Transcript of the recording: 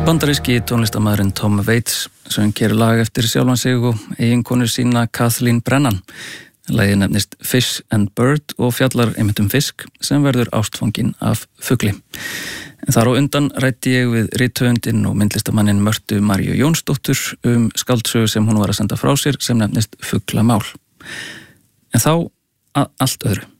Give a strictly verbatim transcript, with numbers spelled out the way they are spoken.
Bandaríski tónlistarmaðurinn Tom Waits sem gerir lag eftir sjálfan sig og eiginkonu sína Kathleen Brennan. Lagið nefnist Fish and Bird og fjallar einmitt um fisk sem verður ástfanginn af fugli. En þar á undan ræddi ég við rithöfundinn og myndlistarmanninn Mörtu Maríu Jónsdóttur um skáldsögu sem hún var að senda frá sér sem nefnist Fuglamál. En þá að allt öðru.